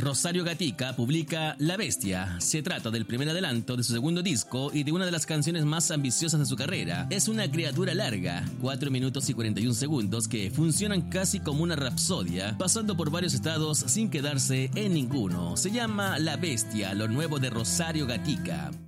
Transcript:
Rosario Gatica publica La Bestia. Se trata del primer adelanto de su segundo disco y de una de las canciones más ambiciosas de su carrera. Es una criatura larga, 4 minutos y 41 segundos, que funcionan casi como una rapsodia, pasando por varios estados sin quedarse en ninguno. Se llama La Bestia, lo nuevo de Rosario Gatica.